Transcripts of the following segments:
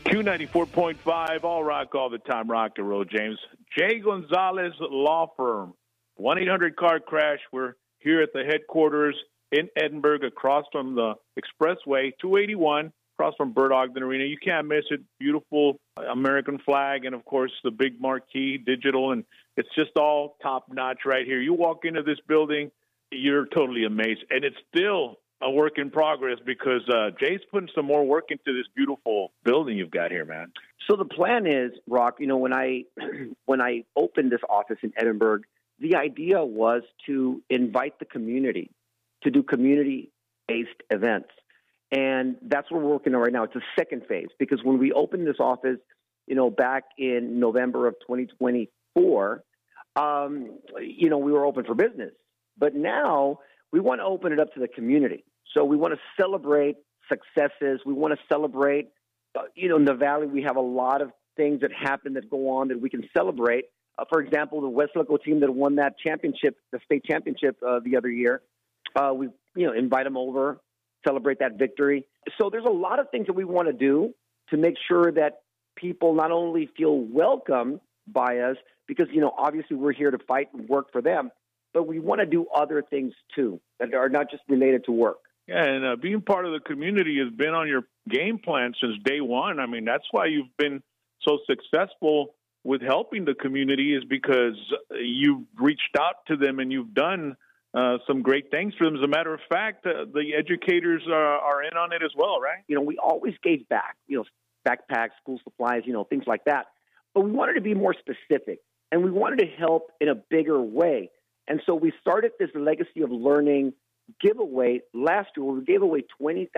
Q94.5, all rock all the time, rock and roll, James. Jay Gonzalez Law Firm, 1-800-CAR Crash. We're here at the headquarters in Edinburgh, across from the Expressway, 281, across from Bert Ogden Arena. You can't miss it. Beautiful American flag, and, of course, the big marquee, digital, and it's just all top-notch right here. You walk into this building, you're totally amazed, and it's still a work in progress because Jay's putting some more work into this beautiful building you've got here, man. So the plan is, Rock, when I opened this office in Edinburgh, the idea was to invite the community to do community-based events. And that's what we're working on right now. It's a second phase because when we opened this office, back in November of 2024, we were open for business. But now we want to open it up to the community. So we want to celebrate successes. We want to celebrate, in the Valley, we have a lot of things that happen that go on that we can celebrate. For example, the Weslaco team that won that championship, the state championship the other year, we invite them over, celebrate that victory. So there's a lot of things that we want to do to make sure that people not only feel welcome by us, because, obviously we're here to fight and work for them, but we want to do other things, too, that are not just related to work. Yeah, and being part of the community has been on your game plan since day one. I mean, that's why you've been so successful with helping the community is because you've reached out to them and you've done some great things for them. As a matter of fact, the educators are in on it as well, right? We always gave back, backpacks, school supplies, things like that. But we wanted to be more specific, and we wanted to help in a bigger way. And so we started this Legacy of Learning giveaway last year where we gave away $20,000,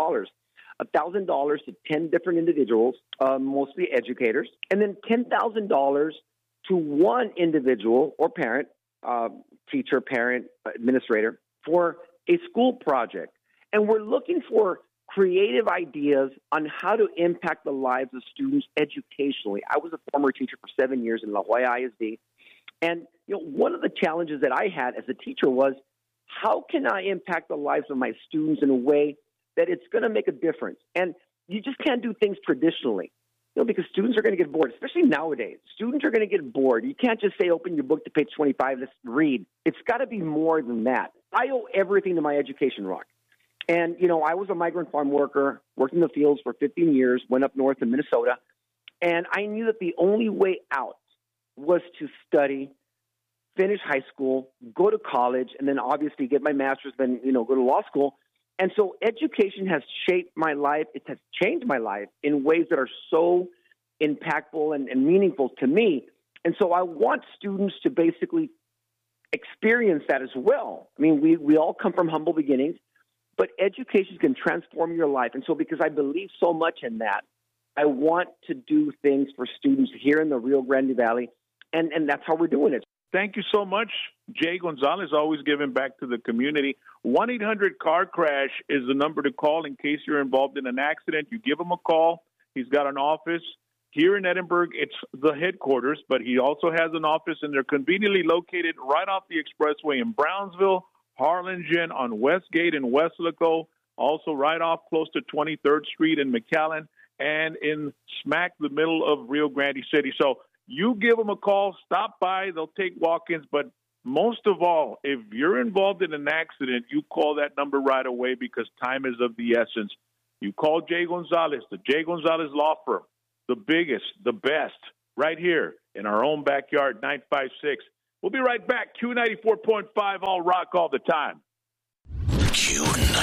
$1,000 to 10 different individuals, mostly educators, and then $10,000 to one individual or parent, teacher, parent, administrator, for a school project. And we're looking for creative ideas on how to impact the lives of students educationally. I was a former teacher for 7 years in La Jolla ISD. And one of the challenges that I had as a teacher was, how can I impact the lives of my students in a way that it's going to make a difference? And you just can't do things traditionally, because students are going to get bored, especially nowadays. Students are going to get bored. You can't just say, open your book to page 25, let's read. It's got to be more than that. I owe everything to my education, Rock. And, I was a migrant farm worker, worked in the fields for 15 years, went up north to Minnesota, and I knew that the only way out was to study, finish high school, go to college, and then obviously get my master's, then, go to law school. And so education has shaped my life. It has changed my life in ways that are so impactful and meaningful to me. And so I want students to basically experience that as well. I mean, we all come from humble beginnings, but education can transform your life. And so because I believe so much in that, I want to do things for students here in the Rio Grande Valley, and that's how we're doing it. Thank you so much, Jay Gonzalez, always giving back to the community. 1-800-CAR Crash is the number to call in case you're involved in an accident. You give him a call. He's got an office here in Edinburgh. It's the headquarters, but he also has an office, and they're conveniently located right off the expressway in Brownsville, Harlingen, on Westgate in Weslaco, also right off close to 23rd Street in McAllen, and in smack the middle of Rio Grande City. So you give them a call, stop by, they'll take walk-ins, but most of all, if you're involved in an accident, you call that number right away because time is of the essence. You call Jay Gonzalez, the Jay Gonzalez Law Firm, the biggest, the best, right here in our own backyard, 956. We'll be right back. Q94.5, all rock all the time.